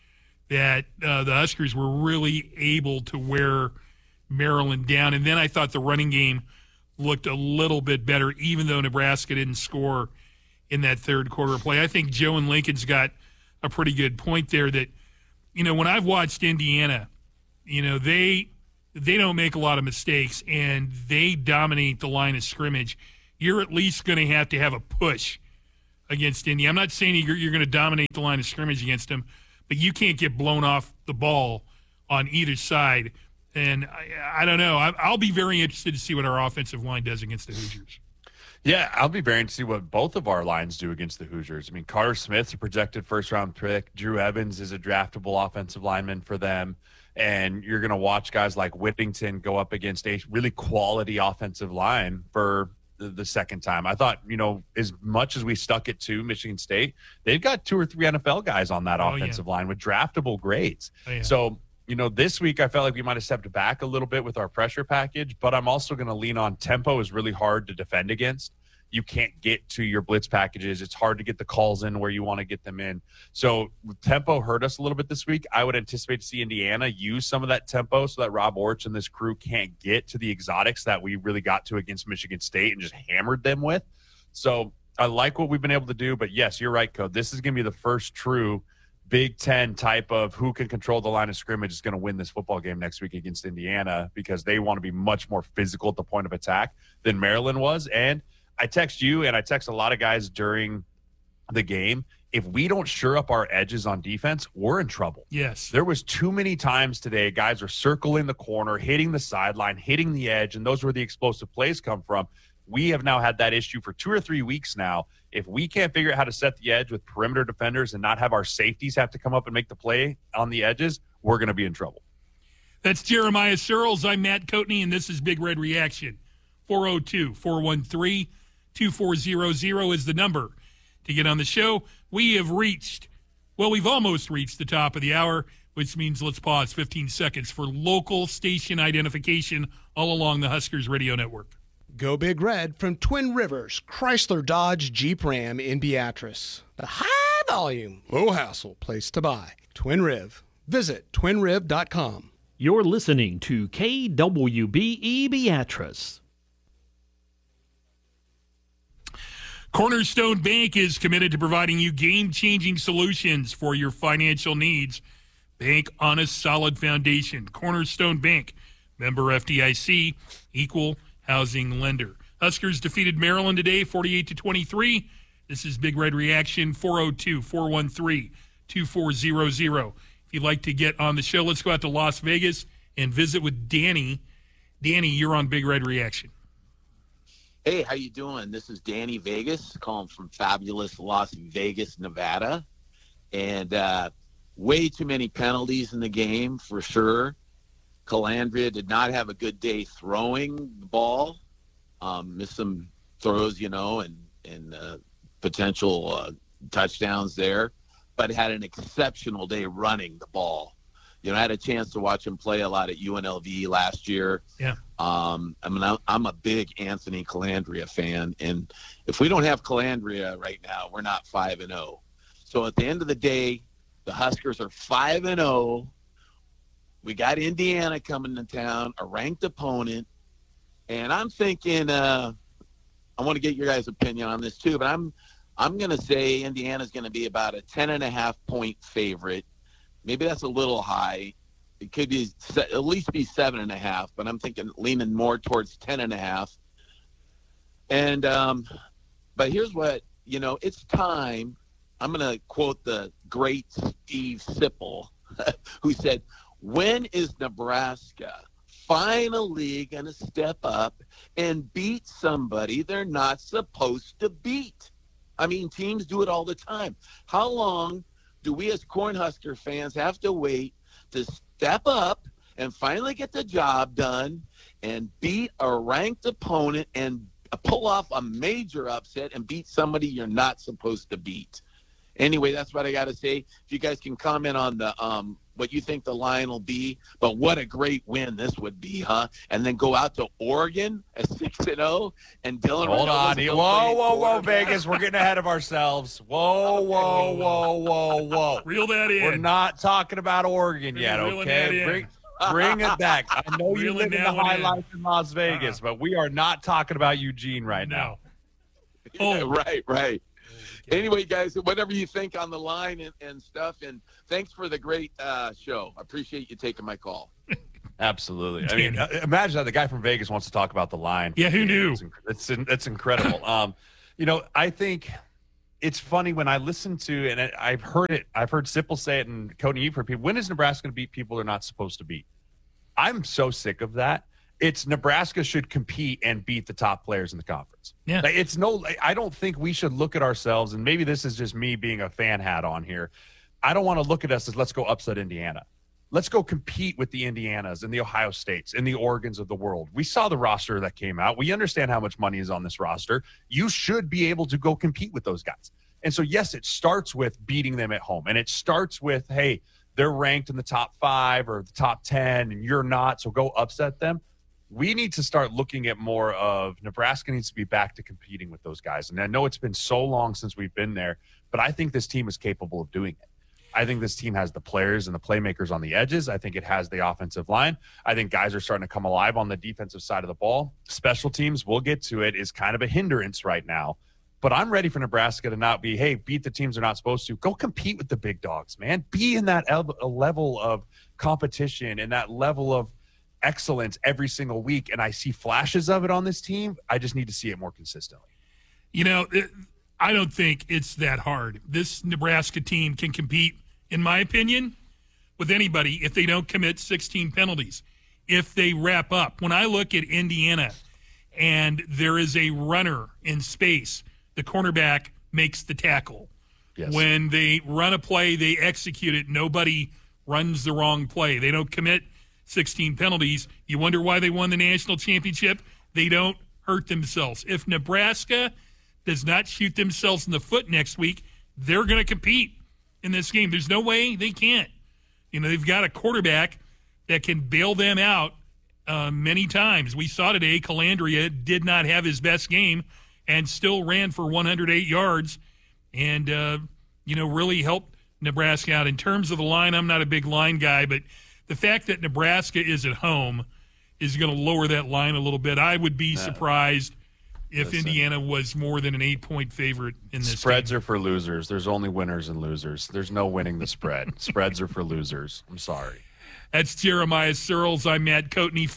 that the Huskers were really able to wear Maryland down. And then I thought the running game looked a little bit better, even though Nebraska didn't score in that third quarter play. I think Joe and Lincoln's got a pretty good point there that, when I've watched Indiana, they don't make a lot of mistakes and they dominate the line of scrimmage. You're at least going to have a push against Indy. I'm not saying you're going to dominate the line of scrimmage against them, but you can't get blown off the ball on either side. And I don't know. I'll be very interested to see what our offensive line does against the Hoosiers. Yeah, I'll be very interested to see what both of our lines do against the Hoosiers. I mean, Carter Smith's a projected first-round pick. Drew Evans is a draftable offensive lineman for them. And you're going to watch guys like Whittington go up against a really quality offensive line for the second time. I thought, as much as we stuck it to Michigan State, they've got 2 or 3 NFL guys on that offensive line with draftable grades. So, this week I felt like we might have stepped back a little bit with our pressure package, but I'm also going to lean on tempo is really hard to defend against. You can't get to your blitz packages. It's hard to get the calls in where you want to get them in. So tempo hurt us a little bit this week. I would anticipate to see Indiana use some of that tempo so that Rob Orch and this crew can't get to the exotics that we really got to against Michigan State and just hammered them with. So I like what we've been able to do. But, yes, you're right, Code. This is going to be the first true Big Ten type of who can control the line of scrimmage is going to win this football game next week against Indiana because they want to be much more physical at the point of attack than Maryland was. And I text you and I text a lot of guys during the game. If we don't shore up our edges on defense, we're in trouble. Yes. There was too many times today guys are circling the corner, hitting the sideline, hitting the edge, and those were the explosive plays come from. We have now had that issue for 2 or 3 weeks now. If we can't figure out how to set the edge with perimeter defenders and not have our safeties have to come up and make the play on the edges, we're going to be in trouble. That's Jeremiah Searles. I'm Matt Coatney, and this is Big Red Reaction. 402-413-2400 is the number to get on the show. We've almost reached the top of the hour, which means let's pause 15 seconds for local station identification all along the Huskers radio network. Go Big Red from Twin Rivers, Chrysler Dodge Jeep Ram in Beatrice. The high volume, low hassle place to buy. Twin Riv. Visit twinriv.com. You're listening to KWBE Beatrice. Cornerstone Bank is committed to providing you game-changing solutions for your financial needs. Bank on a solid foundation. Cornerstone Bank, member FDIC, equal housing lender. Huskers defeated Maryland today, 48-23. This is Big Red Reaction, 402-413-2400. If you'd like to get on the show, let's go out to Las Vegas and visit with Danny. Danny, you're on Big Red Reaction. Hey, how you doing? This is Danny Vegas, calling from fabulous Las Vegas, Nevada. And way too many penalties in the game, for sure. Calandria did not have a good day throwing the ball. Missed some throws, and potential touchdowns there. But had an exceptional day running the ball. I had a chance to watch him play a lot at UNLV last year. Yeah. I'm a big Anthony Calandria fan, and if we don't have Calandria right now, we're not 5-0. So at the end of the day, the Huskers are 5-0. We got Indiana coming to town, a ranked opponent, and I'm thinking I want to get your guys' opinion on this too, but I'm going to say Indiana's going to be about a 10.5-point favorite. Maybe that's a little high. It could be at least be 7.5, but I'm thinking leaning more towards 10.5. And but here's what, it's time. I'm going to quote the great Steve Sipple, who said, when is Nebraska finally going to step up and beat somebody they're not supposed to beat? I mean, teams do it all the time. How long do we as Cornhusker fans have to wait to step up and finally get the job done and beat a ranked opponent and pull off a major upset and beat somebody you're not supposed to beat? Anyway, that's what I got to say. If you guys can comment on the what you think the line will be, but what a great win this would be, huh? And then go out to Oregon at 6-0, and Dylan. Hold on. Whoa, Vegas. We're getting ahead of ourselves. Whoa. Reel that in. We're not talking about Oregon yet, okay? Bring it back. I know you live in the high life in Las Vegas, but we are not talking about Eugene right now. Yeah, right. Anyway, guys, whatever you think on the line and stuff, and thanks for the great show. I appreciate you taking my call. Absolutely. I mean, imagine that the guy from Vegas wants to talk about the line. Yeah, who knew? It's incredible. I think it's funny when I listen to, and I've heard Sipple say it, and Cody, you've heard people, when is Nebraska going to beat people they're not supposed to beat? I'm so sick of that. It's Nebraska should compete and beat the top players in the conference. Yeah. I don't think we should look at ourselves, and maybe this is just me being a fan hat on here. I don't want to look at us as let's go upset Indiana. Let's go compete with the Indianas and the Ohio States and the Oregons of the world. We saw the roster that came out. We understand how much money is on this roster. You should be able to go compete with those guys. And so, yes, it starts with beating them at home. And it starts with, hey, they're ranked in the top 5 or the top 10, and you're not, so go upset them. We need to start looking at more of Nebraska needs to be back to competing with those guys. And I know it's been so long since we've been there, but I think this team is capable of doing it. I think this team has the players and the playmakers on the edges. I think it has the offensive line. I think guys are starting to come alive on the defensive side of the ball. Special teams, we'll get to it, is kind of a hindrance right now. But I'm ready for Nebraska to not be, hey, beat the teams they're not supposed to. Go compete with the big dogs, man. Be in that level of competition and that level of excellence every single week. And I see flashes of it on this team. I just need to see it more consistently. I don't think it's that hard. This Nebraska team can compete, in my opinion, with anybody if they don't commit 16 penalties, if they wrap up. When I look at Indiana and there is a runner in space, the cornerback makes the tackle. Yes. When they run a play, they execute it. Nobody runs the wrong play. They don't commit 16 penalties. You wonder why they won the national championship? They don't hurt themselves. If Nebraska does not shoot themselves in the foot next week, they're going to compete in this game. There's no way they can't. They've got a quarterback that can bail them out many times. We saw today Calandria did not have his best game and still ran for 108 yards and, really helped Nebraska out. In terms of the line, I'm not a big line guy, but the fact that Nebraska is at home is going to lower that line a little bit. I would be surprised if Indiana was more than an 8-point favorite in this Spreads game. are for losers. There's only winners and losers. There's no winning the spread. Spreads are for losers. I'm sorry. That's Jeremiah Searles. I'm Matt Coatney,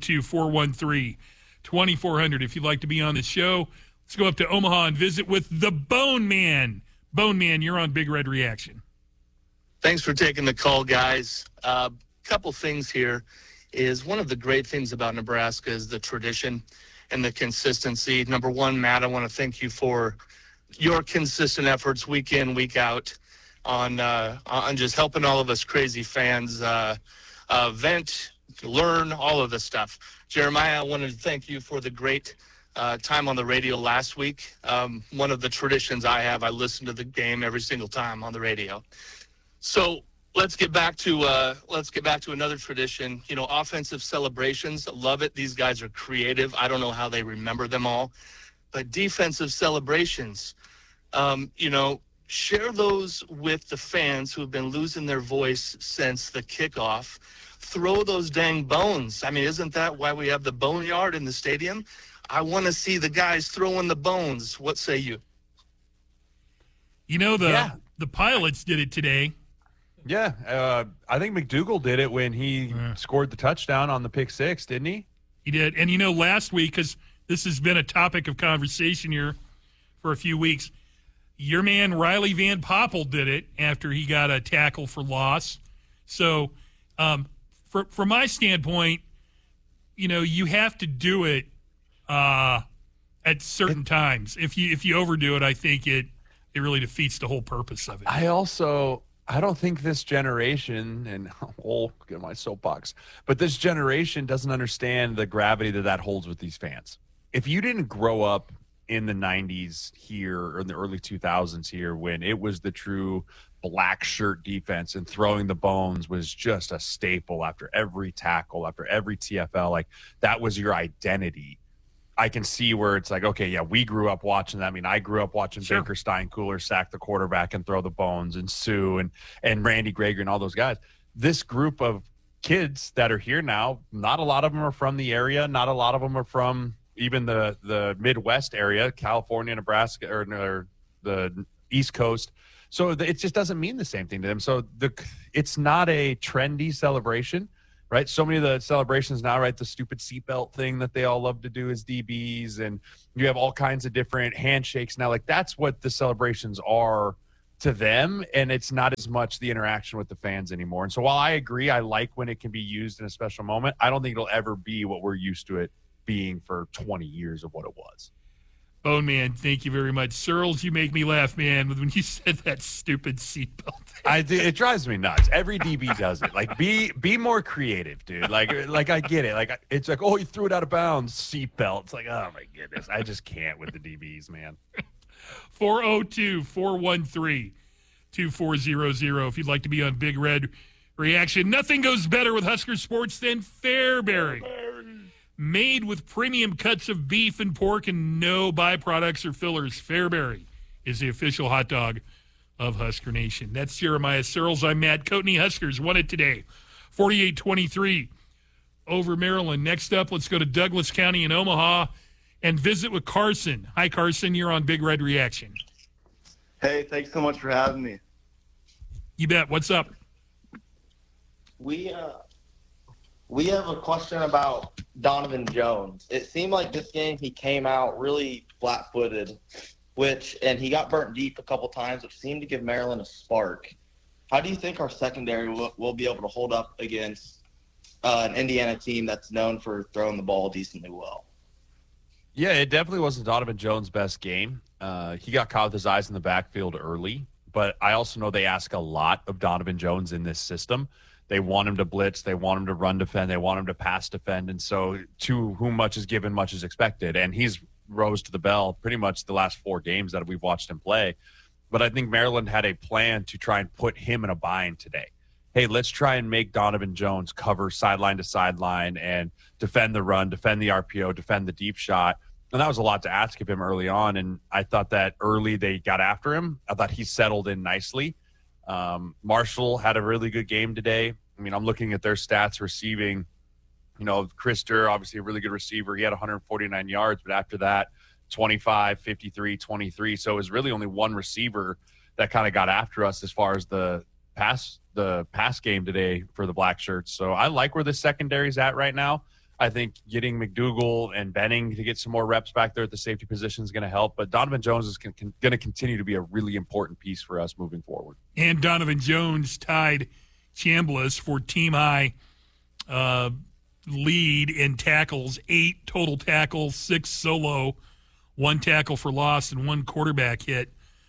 402-413-2400. If you'd like to be on the show, let's go up to Omaha and visit with the Bone Man. Bone Man, you're on Big Red Reaction. Thanks for taking the call, guys. Couple things here is one of the great things about Nebraska is the tradition and the consistency. Number one, Matt, I want to thank you for your consistent efforts week in, week out on just helping all of us crazy fans vent, learn, all of this stuff. Jeremiah, I wanted to thank you for the great time on the radio last week. One of the traditions I have, I listen to the game every single time on the radio. So let's get back to another tradition. Offensive celebrations. Love it. These guys are creative. I don't know how they remember them all, but defensive celebrations. Share those with the fans who have been losing their voice since the kickoff. Throw those dang bones. I mean, isn't that why we have the boneyard in the stadium? I want to see the guys throwing the bones. What say you? The Pilots did it today. Yeah, I think McDougal did it when he scored the touchdown on the pick six, didn't he? He did. And, last week, because this has been a topic of conversation here for a few weeks, your man Riley Van Poppel did it after he got a tackle for loss. So from my standpoint, you have to do it at certain times. If you overdo it, I think it really defeats the whole purpose of it. I don't think this generation, and I'll get my soapbox, but this generation doesn't understand the gravity that holds with these fans. If you didn't grow up in the 90s here, or in the early 2000s here, when it was the true black shirt defense and throwing the bones was just a staple after every tackle, after every TFL. Like, that was your identity. I can see where it's like, okay, yeah, we grew up watching that. I mean, I grew up watching Baker Steinkuhler sack the quarterback and throw the bones, and Sue and Randy Gregory and all those guys. This group of kids that are here now, not a lot of them are from the area. Not a lot of them are from even the Midwest area, California, Nebraska, or the East Coast. So it just doesn't mean the same thing to them. So it's not a trendy celebration, right? So many of the celebrations now, right? The stupid seatbelt thing that they all love to do as DBs, and you have all kinds of different handshakes now. Like, that's what the celebrations are to them, and it's not as much the interaction with the fans anymore. And so while I agree, I like when it can be used in a special moment, I don't think it'll ever be what we're used to it being for 20 years of what it was. Bone Man, thank you very much. Searles, you make me laugh, man, when you said that stupid seatbelt thing. It drives me nuts. Every DB does it. Like, be more creative, dude. Like I get it. Like, it's like, oh, you threw it out of bounds, seatbelt. It's like, oh my goodness, I just can't with the DBs, man. 402-413-2400 if you'd like to be on Big Red Reaction. Nothing goes better with Husker Sports than Fairberry. Made with premium cuts of beef and pork and no byproducts or fillers, Fairberry is the official hot dog of Husker Nation. That's Jeremiah Searles. I'm Matt Coatney. Huskers won it today, 48-23 over Maryland. Next up, let's go to Douglas County in Omaha and visit with Carson. Hi, Carson. You're on Big Red Reaction. Hey, thanks so much for having me. You bet. What's up? We have a question about Donovan Jones. It seemed like this game he came out really flat-footed, and he got burnt deep a couple times, which seemed to give Maryland a spark. How do you think our secondary will be able to hold up against an Indiana team that's known for throwing the ball decently well? Yeah, it definitely wasn't Donovan Jones' best game. He got caught with his eyes in the backfield early, but I also know they ask a lot of Donovan Jones in this system. They want him to blitz. They want him to run defend. They want him to pass defend. And so to whom much is given, much is expected. And he's rose to the bell pretty much the last 4 games that we've watched him play. But I think Maryland had a plan to try and put him in a bind today. Hey, let's try and make Donovan Jones cover sideline to sideline and defend the run, defend the RPO, defend the deep shot. And that was a lot to ask of him early on. And I thought that early they got after him. I thought he settled in nicely. Marshall had a really good game today. I mean, I'm looking at their stats receiving. Krister, obviously a really good receiver. He had 149 yards, but after that, 25, 53, 23. So it was really only one receiver that kind of got after us as far as the pass game today for the Black Shirts. So I like where the secondary's at right now. I think getting McDougal and Benning to get some more reps back there at the safety position is going to help. But Donovan Jones is going to continue to be a really important piece for us moving forward. And Donovan Jones tied Chambliss for team high lead in tackles, 8 total tackles, 6 solo, 1 tackle for loss, and 1 quarterback hit.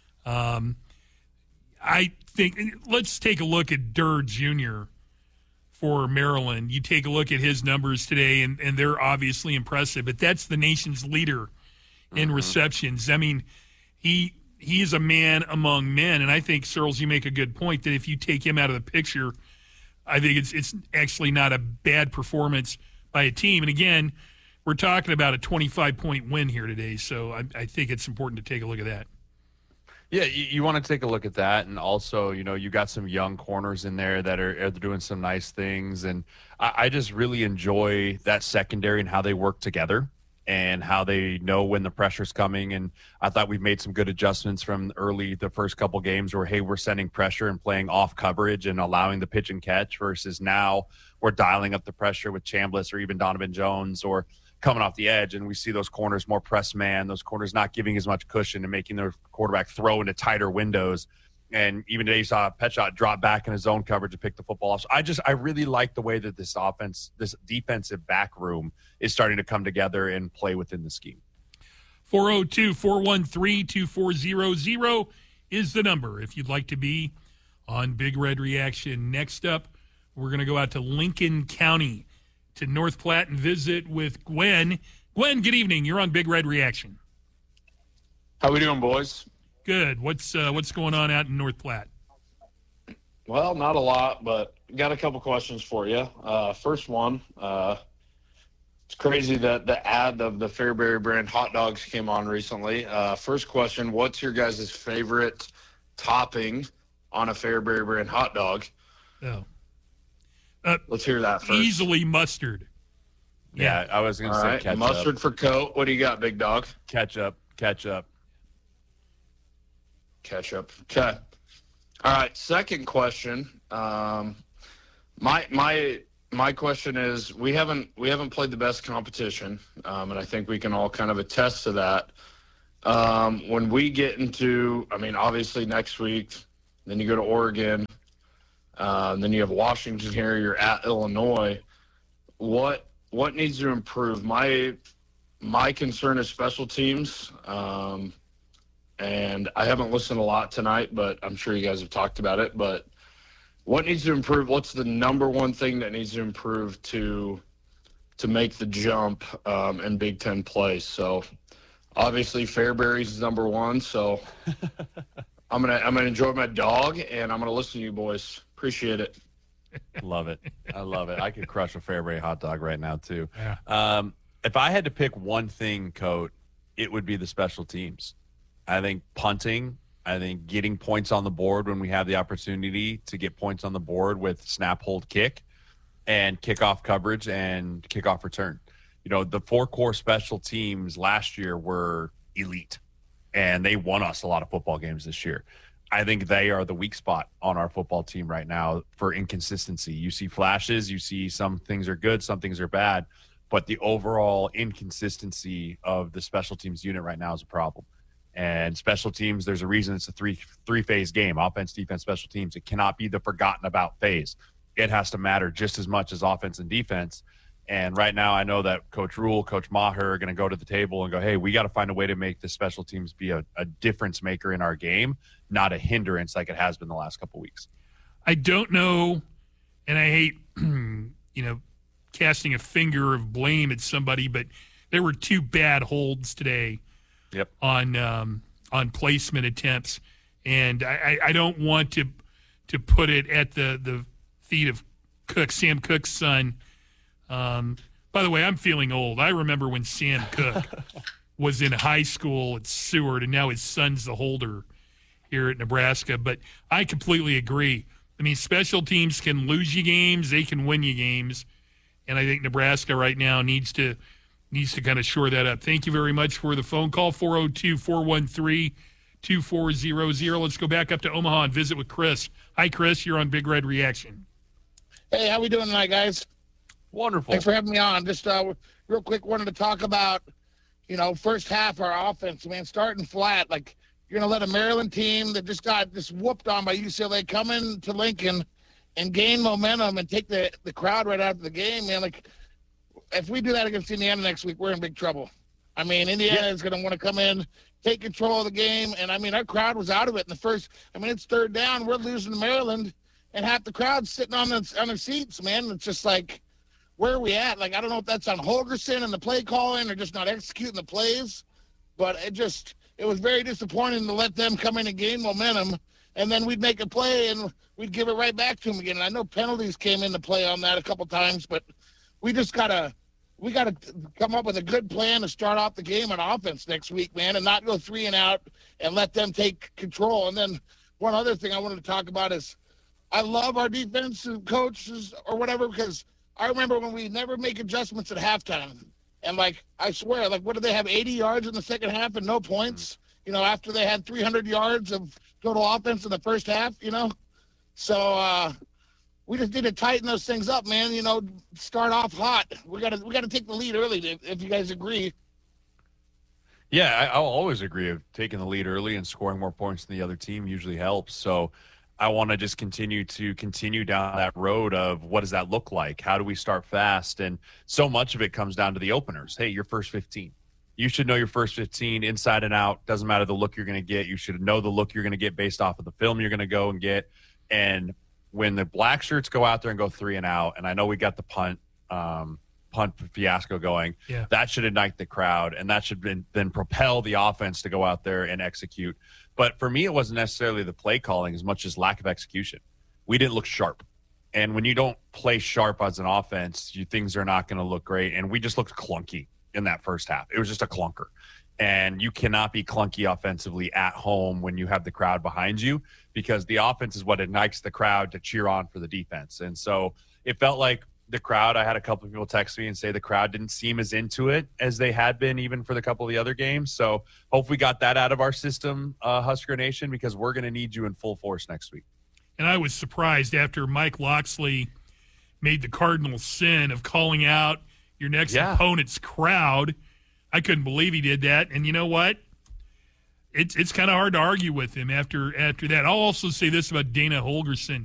I think let's take a look at Durr Jr. for Maryland. You take a look at his numbers today, and they're obviously impressive, but that's the nation's leader in receptions. I mean, he is a man among men, and I think, Searles, you make a good point that if you take him out of the picture, I think it's actually not a bad performance by a team. And again, we're talking about a 25-point win here today, so I think it's important to take a look at that. Yeah, you want to take a look at that, and also, you got some young corners in there that are doing some nice things, and I just really enjoy that secondary and how they work together and how they know when the pressure's coming. And I thought we've made some good adjustments from the first couple games where, hey, we're sending pressure and playing off coverage and allowing the pitch and catch, versus now we're dialing up the pressure with Chambliss or even Donovan Jones or coming off the edge, and we see those corners more press man, those corners not giving as much cushion and making their quarterback throw into tighter windows. And even today you saw Petshot drop back in his zone coverage to pick the football off. So I really like the way that this defensive back room is starting to come together and play within the scheme. 402-413-2400 is the number if you'd like to be on Big Red Reaction. Next up, we're going to go out to Lincoln County to North Platte and visit with Gwen. Gwen, good evening. You're on Big Red Reaction. How we doing, boys? Good. What's going on out in North Platte? Well, not a lot, but got a couple questions for you. First one, it's crazy that the ad of the Fairbury brand hot dogs came on recently. First question, what's your guys' favorite topping on a Fairbury brand hot dog? Oh. Let's hear that first. Easily mustard. Yeah, I was going to say right. ketchup. Mustard for coat. What do you got, big dog? Ketchup. Okay. All right. Second question. My question is, we haven't played the best competition, and I think we can all kind of attest to that. When we get into, obviously next week, then you go to Oregon, then you have Washington here. You're at Illinois. What needs to improve? My concern is special teams. And I haven't listened a lot tonight, but I'm sure you guys have talked about it. But what needs to improve? What's the number one thing that needs to improve to make the jump in Big Ten play? So obviously Fairbury's is number one. So I'm gonna enjoy my dog, and I'm gonna listen to you boys. Appreciate it. Love it. I love it. I could crush a Fairbury hot dog right now too. Yeah. If I had to pick one thing, Coat, it would be the special teams. I think punting, I think getting points on the board when we have the opportunity to get points on the board with snap, hold, kick, and kickoff coverage and kickoff return. The 4 core special teams last year were elite, and they won us a lot of football games this year. I think they are the weak spot on our football team right now for inconsistency. You see flashes, you see some things are good, some things are bad, but the overall inconsistency of the special teams unit right now is a problem. And special teams, there's a reason it's a three-phase game, offense, defense, special teams. It cannot be the forgotten about phase. It has to matter just as much as offense and defense. And right now I know that Coach Rule, Coach Maher are going to go to the table and go, hey, we got to find a way to make the special teams be a difference maker in our game, not a hindrance like it has been the last couple of weeks. I don't know, and I hate, casting a finger of blame at somebody, but there were 2 bad holds today. Yep. On placement attempts, and I don't want to put it at the feet of Sam Cook's son. By the way, I'm feeling old. I remember when Sam Cook was in high school at Seward, and now his son's the holder here at Nebraska. But I completely agree. Special teams can lose you games, they can win you games, and I think Nebraska right now needs to kind of shore that up. Thank you very much for the phone call, 402-413-2400. Let's go back up to Omaha and visit with Chris. Hi, Chris. You're on Big Red Reaction. Hey, how we doing tonight, guys? Wonderful. Thanks for having me on. Just real quick, wanted to talk about, first half, our offense, man, starting flat. Like, you're going to let a Maryland team that just got whooped on by UCLA come in to Lincoln and gain momentum and take the crowd right out of the game, man. Like, if we do that against Indiana next week, we're in big trouble. Indiana is going to want to come in, take control of the game. And, our crowd was out of it in the first. It's third down. We're losing to Maryland, and half the crowd's sitting on their seats, man. It's just like, where are we at? Like, I don't know if that's on Holgorsen and the play calling or just not executing the plays. But it was very disappointing to let them come in and gain momentum, and then we'd make a play and we'd give it right back to them again. And I know penalties came into play on that a couple times, but we just got to come up with a good plan to start off the game on offense next week, man, and not go 3 and out and let them take control. And then one other thing I wanted to talk about is I love our defensive coaches or whatever, because I remember when we never make adjustments at halftime. And, I swear, what did they have, 80 yards in the second half and no points, after they had 300 yards of total offense in the first half, So, we just need to tighten those things up, man. Start off hot. We got to take the lead early, if you guys agree. Yeah, I'll always agree of taking the lead early and scoring more points than the other team usually helps. So I want to just continue down that road of what does that look like? How do we start fast? And so much of it comes down to the openers. Hey, your first 15. You should know your first 15 inside and out. Doesn't matter the look you're going to get. You should know the look you're going to get based off of the film you're going to go and get. And when the black shirts go out there and go 3 and out, and I know we got the punt punt fiasco going. Yeah. That should ignite the crowd, and that should then propel the offense to go out there and execute. But for me, it wasn't necessarily the play calling as much as lack of execution. We didn't look sharp. And when you don't play sharp as an offense, things are not going to look great. And we just looked clunky in that first half. It was just a clunker. And you cannot be clunky offensively at home when you have the crowd behind you, because the offense is what ignites the crowd to cheer on for the defense. And so it felt like the crowd, I had a couple of people text me and say the crowd didn't seem as into it as they had been even for the couple of the other games. So hope we got that out of our system, Husker Nation, because we're going to need you in full force next week. And I was surprised after Mike Loxley made the cardinal sin of calling out your next opponent's crowd. I couldn't believe he did that. And you know what? It's kind of hard to argue with him after that. I'll also say this about Dana Holgorsen.